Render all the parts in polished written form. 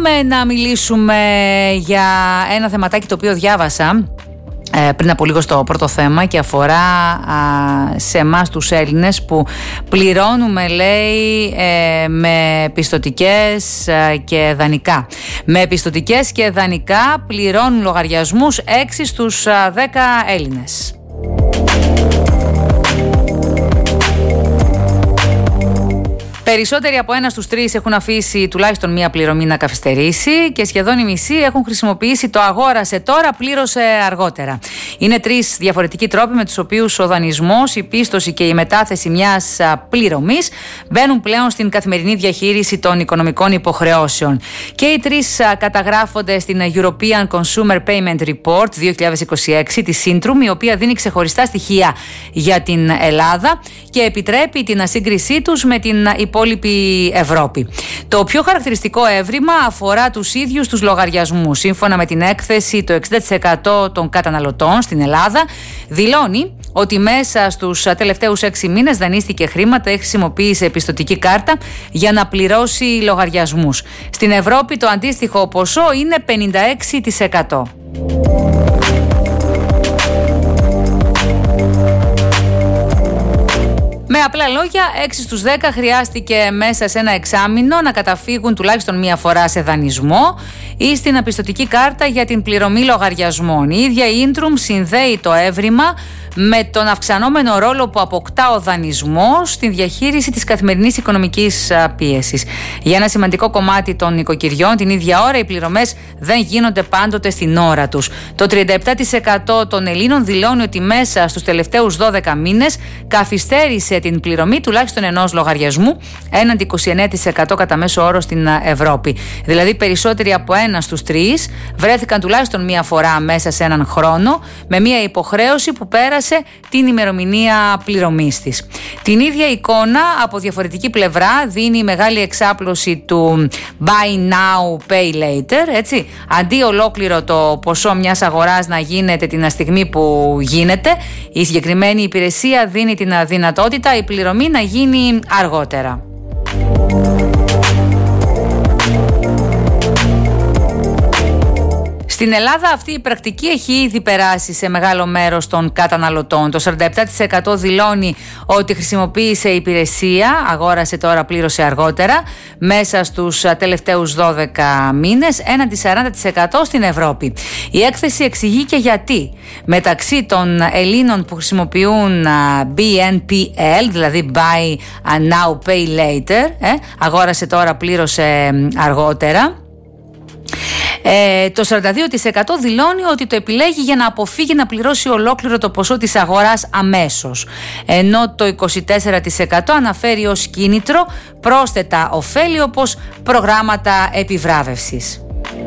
Πάμε να μιλήσουμε για ένα θεματάκι το οποίο διάβασα πριν από λίγο στο πρώτο θέμα και αφορά σε εμάς τους Έλληνες που πληρώνουμε, λέει, με πιστωτικές και δανεικά. Με πιστωτικές και δανεικά πληρώνουν λογαριασμούς 6 στους 10 Έλληνες. Περισσότεροι από 1 στους 3 έχουν αφήσει τουλάχιστον μία πληρωμή να καθυστερήσει και σχεδόν οι μισοί έχουν χρησιμοποιήσει το αγόρασε τώρα, πλήρωσε αργότερα. Είναι 3 διαφορετικοί τρόποι με τους οποίους ο δανεισμός, η πίστοση και η μετάθεση μιας πληρωμής μπαίνουν πλέον στην καθημερινή διαχείριση των οικονομικών υποχρεώσεων. Και οι 3 καταγράφονται στην European Consumer Payment Report 2026 της Syntrum, η οποία δίνει ξεχωριστά στοιχεία για την Ελλάδα και επιτρέπει την ασύγκρισή τους με την υπόλοιπη Ευρώπη. Το πιο χαρακτηριστικό έβριμα αφορά τους ίδιους τους λογαριασμούς. Σύμφωνα με την έκθεση, το 60% των καταναλωτών στην Ελλάδα δηλώνει ότι μέσα στους τελευταίους 6 μήνες δανείστηκε χρήματα ή χρησιμοποίησε πιστωτική κάρτα για να πληρώσει λογαριασμούς. Στην Ευρώπη το αντίστοιχο ποσό είναι 56%. Με απλά λόγια, 6 στους 10 χρειάστηκε μέσα σε ένα εξάμηνο να καταφύγουν τουλάχιστον μία φορά σε δανεισμό ή στην πιστωτική κάρτα για την πληρωμή λογαριασμών. Η ίδια η Syntrum συνδέει το έβριμα με τον αυξανόμενο ρόλο που αποκτά ο δανεισμός στη διαχείριση της καθημερινής οικονομικής πίεσης. Για ένα σημαντικό κομμάτι των νοικοκυριών, την ίδια ώρα οι πληρωμές δεν γίνονται πάντοτε στην ώρα τους. Το 37% των Ελλήνων δηλώνει ότι μέσα στους τελευταίους 12 μήνες καθυστέρησε την πληρωμή τουλάχιστον ενός λογαριασμού, έναντι 29% κατά μέσο όρο στην Ευρώπη. Δηλαδή, περισσότεροι από 1 στους 3 βρέθηκαν τουλάχιστον μία φορά μέσα σε έναν χρόνο με μία υποχρέωση που πέρασε την ημερομηνία πληρωμής της. Την ίδια εικόνα από διαφορετική πλευρά δίνει η μεγάλη εξάπλωση του Buy Now, Pay Later, έτσι. Αντί ολόκληρο το ποσό μιας αγοράς να γίνεται την στιγμή που γίνεται, η συγκεκριμένη υπηρεσία δίνει την δυνατότητα η πληρωμή να γίνει αργότερα. Στην Ελλάδα αυτή η πρακτική έχει ήδη περάσει σε μεγάλο μέρος των καταναλωτών. Το 47% δηλώνει ότι χρησιμοποίησε υπηρεσία, αγόρασε τώρα, πλήρωσε αργότερα, μέσα στους τελευταίους 12 μήνες, έναντι 40% στην Ευρώπη. Η έκθεση εξηγεί και γιατί. Μεταξύ των Ελλήνων που χρησιμοποιούν BNPL, δηλαδή Buy Now, Pay Later, αγόρασε τώρα, πλήρωσε αργότερα, το 42% δηλώνει ότι το επιλέγει για να αποφύγει να πληρώσει ολόκληρο το ποσό της αγοράς αμέσως, ενώ το 24% αναφέρει ως κίνητρο πρόσθετα ωφέλη όπως προγράμματα επιβράβευσης.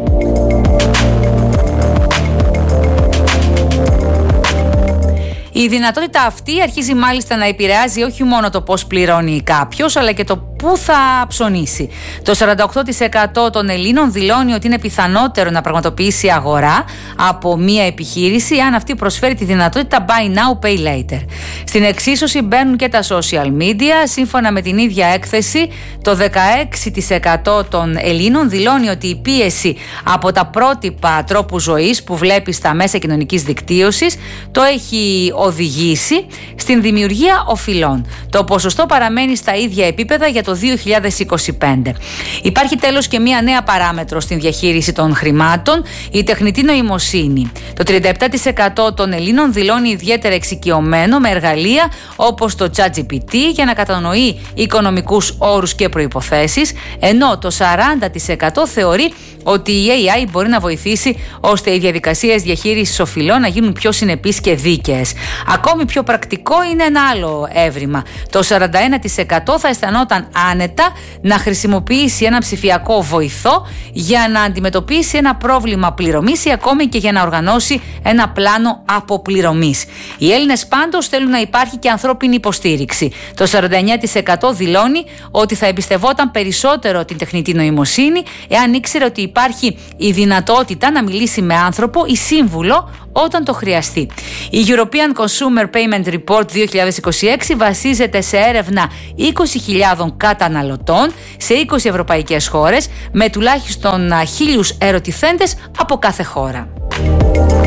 Η δυνατότητα αυτή αρχίζει μάλιστα να επηρεάζει όχι μόνο το πώς πληρώνει κάποιος, αλλά και το πού θα ψωνίσει. Το 48% των Ελλήνων δηλώνει ότι είναι πιθανότερο να πραγματοποιήσει αγορά από μία επιχείρηση αν αυτή προσφέρει τη δυνατότητα Buy Now, Pay Later. Στην εξίσωση μπαίνουν και τα social media. Σύμφωνα με την ίδια έκθεση, το 16% των Ελλήνων δηλώνει ότι η πίεση από τα πρότυπα τρόπου ζωής που βλέπει στα μέσα κοινωνικής δικτύωσης το έχει οδηγήσει στην δημιουργία οφειλών. Το ποσοστό παραμένει στα ίδια επίπεδα για το 2025. Υπάρχει τέλος και μία νέα παράμετρο στην διαχείριση των χρημάτων, η τεχνητή νοημοσύνη. Το 37% των Ελλήνων δηλώνει ιδιαίτερα εξοικειωμένο με εργαλεία όπως το ChatGPT για να κατανοεί οικονομικούς όρους και προϋποθέσεις, ενώ το 40% θεωρεί ότι η AI μπορεί να βοηθήσει ώστε οι διαδικασίες διαχείρισης οφειλών να γίνουν πιο συνεπείς και δίκαιες. Ακόμη πιο πρακτικό είναι ένα άλλο έβριμα. Το 41% θα αισθανόταν άνετα να χρησιμοποιήσει ένα ψηφιακό βοηθό για να αντιμετωπίσει ένα πρόβλημα πληρωμής ή ακόμη και για να οργανώσει ένα πλάνο αποπληρωμής. Οι Έλληνες πάντως θέλουν να υπάρχει και ανθρώπινη υποστήριξη. Το 49% δηλώνει ότι θα εμπιστευόταν περισσότερο την τεχνητή νοημοσύνη εάν ήξερε ότι υπάρχει η δυνατότητα να μιλήσει με άνθρωπο ή σύμβουλο όταν το χρειαστεί. Η European Consumer Payment Report 2026 βασίζεται σε έρευνα 20.000 καταναλωτών σε 20 ευρωπαϊκές χώρες με τουλάχιστον 1.000 ερωτηθέντες από κάθε χώρα.